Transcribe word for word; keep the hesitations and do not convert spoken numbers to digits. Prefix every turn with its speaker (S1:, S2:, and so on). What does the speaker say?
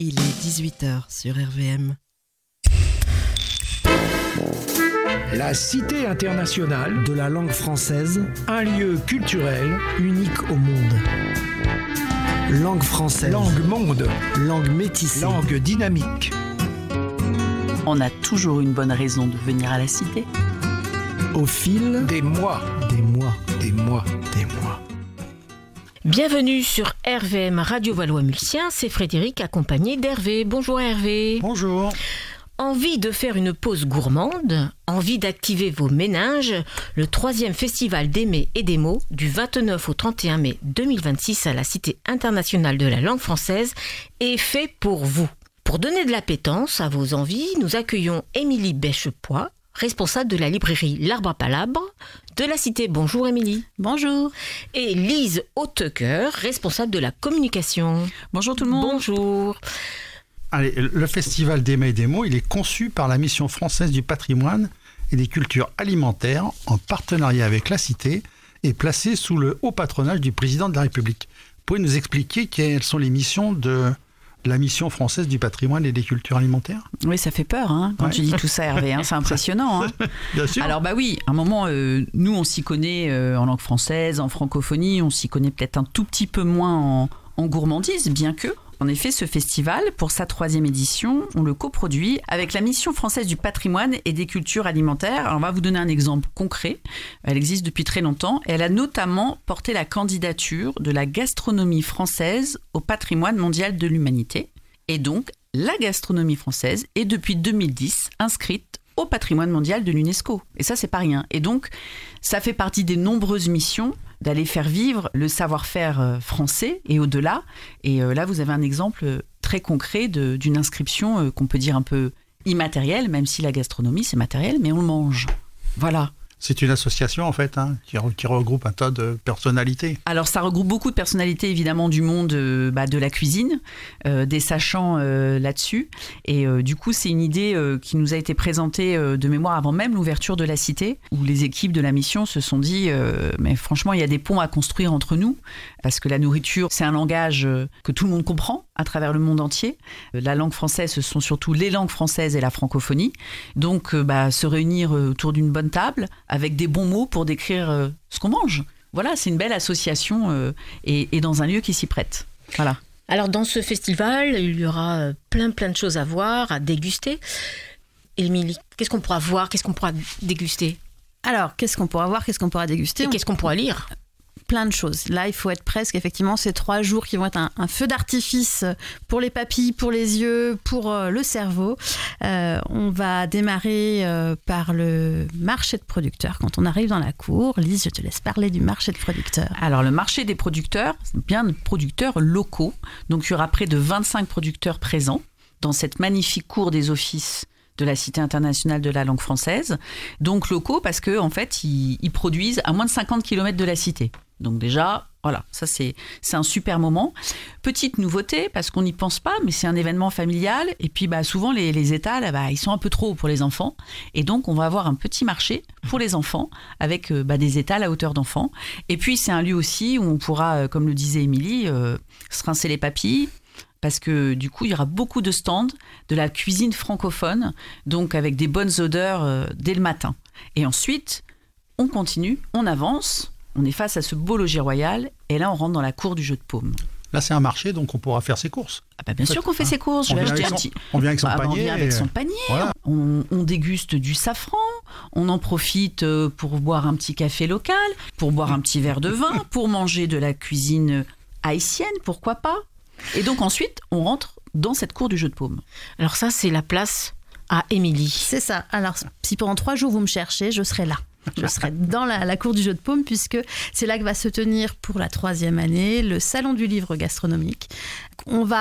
S1: Il est dix-huit heures sur R V M.
S2: La Cité internationale
S1: De la langue française,
S2: un lieu culturel,
S1: unique au monde. Langue française,
S2: langue monde,
S1: langue métissée,
S2: langue dynamique.
S3: On a toujours une bonne raison de venir à la Cité.
S1: Au fil
S2: Des mois,
S1: des mois,
S2: des mois,
S1: des mois.
S4: Bienvenue sur R V M Radio Valois-Mulsien, c'est Frédéric accompagné d'Hervé. Bonjour Hervé.
S5: Bonjour.
S4: Envie de faire une pause gourmande, envie d'activer vos méninges, le troisième festival des mets et des mots du vingt-neuf au trente et un mai deux mille vingt-six à la Cité internationale de la langue française est fait pour vous. Pour donner de l'appétence à vos envies, nous accueillons Émilie Bêchepois, responsable de la librairie L'Arbre à Palabre de la Cité. Bonjour Émilie.
S3: Bonjour.
S4: Et Lise Hautecoeur, responsable de la communication.
S3: Bonjour tout le monde.
S4: Bonjour.
S5: Allez, le Festival des mets et des mots, il est conçu par la Mission française du patrimoine et des cultures alimentaires en partenariat avec la Cité et placé sous le haut patronage du président de la République. Vous pouvez nous expliquer quelles sont les missions de la Mission française du patrimoine et des cultures alimentaires ?
S3: Oui, ça fait peur hein, quand
S5: Ouais.
S3: tu dis tout ça, Hervé. Hein, c'est impressionnant. Hein.
S5: Bien sûr.
S3: Alors bah oui, à un moment, euh, nous on s'y connaît euh, en langue française, en francophonie, on s'y connaît peut-être un tout petit peu moins en, en gourmandise, bien que. En effet, ce festival, pour sa troisième édition, on le coproduit avec la Mission française du patrimoine et des cultures alimentaires. Alors, on va vous donner un exemple concret. Elle existe depuis très longtemps. Elle a notamment porté la candidature de la gastronomie française au patrimoine mondial de l'humanité. Et donc, la gastronomie française est depuis deux mille dix inscrite au patrimoine mondial de l'UNESCO. Et ça, c'est pas rien. Et donc, ça fait partie des nombreuses missions d'aller faire vivre le savoir-faire français et au-delà. Et là, vous avez un exemple très concret de, d'une inscription qu'on peut dire un peu immatérielle, même si la gastronomie, c'est matériel, mais on le mange. Voilà.
S5: C'est une association, en fait, hein, qui, re- qui regroupe un tas de personnalités.
S3: Alors, ça regroupe beaucoup de personnalités, évidemment, du monde euh, bah, de la cuisine, euh, des sachants euh, là-dessus. Et euh, du coup, c'est une idée euh, qui nous a été présentée euh, de mémoire avant même l'ouverture de la Cité, où les équipes de la mission se sont dit euh, mais franchement, il y a des ponts à construire entre nous, parce que la nourriture, c'est un langage euh, que tout le monde comprend à travers le monde entier. Euh, la langue française, ce sont surtout les langues françaises et la francophonie. Donc, euh, bah, se réunir euh, autour d'une bonne table, avec des bons mots pour décrire euh, ce qu'on mange. Voilà, c'est une belle association euh, et, et dans un lieu qui s'y prête. Voilà.
S4: Alors dans ce festival, il y aura euh, plein plein de choses à voir, à déguster. Émilie, qu'est-ce qu'on pourra voir, qu'est-ce qu'on pourra déguster ?
S6: Alors, qu'est-ce qu'on pourra voir, qu'est-ce qu'on pourra déguster ?
S4: Et qu'est-ce qu'on pourra lire ?
S6: Plein de choses. Là, il faut être presque, effectivement, ces trois jours qui vont être un, un feu d'artifice pour les papilles, pour les yeux, pour euh, le cerveau. Euh, on va démarrer euh, par le marché de producteurs. Quand on arrive dans la cour, Lise, je te laisse parler du marché de producteurs.
S3: Alors, le marché des producteurs, c'est bien de producteurs locaux. Donc, il y aura près de vingt-cinq producteurs présents dans cette magnifique cour des offices de la Cité internationale de la langue française. Donc, locaux parce qu'en en fait, ils, ils produisent à moins de cinquante kilomètres de la Cité. Donc déjà, voilà, ça c'est, c'est un super moment. Petite nouveauté, parce qu'on n'y pense pas, mais c'est un événement familial. Et puis bah, souvent, les, les étals, bah, ils sont un peu trop hauts pour les enfants. Et donc, on va avoir un petit marché pour les enfants, avec euh, bah, des étals à hauteur d'enfants. Et puis, c'est un lieu aussi où on pourra, euh, comme le disait Émilie, euh, se rincer les papilles. Parce que du coup, il y aura beaucoup de stands de la cuisine francophone, donc avec des bonnes odeurs euh, dès le matin. Et ensuite, on continue, on avance. On est face à ce beau logis royal et là, on rentre dans la cour du jeu de paume.
S5: Là, c'est un marché, donc on pourra faire ses courses.
S3: Ah bah bien
S5: En fait,
S3: sûr qu'on fait
S5: hein,
S3: ses courses. Je
S5: on
S3: vais
S5: vient
S3: acheter
S5: avec
S3: un
S5: son-
S3: petit...
S5: on vient avec son
S3: Ah bah,
S5: panier
S3: on vient avec
S5: et-
S3: son panier.
S5: Voilà.
S3: On, on déguste du safran. On en profite euh, pour boire un petit café local, pour boire un petit verre de vin, pour manger de la cuisine haïtienne, pourquoi pas. Et donc ensuite, on rentre dans cette cour du jeu de paume.
S4: Alors ça, c'est la place à Émilie.
S6: C'est ça. Alors, si pendant trois jours, vous me cherchez, je serai là. Je serai dans la, la cour du jeu de paume puisque c'est là que va se tenir pour la troisième année le salon du livre gastronomique. On va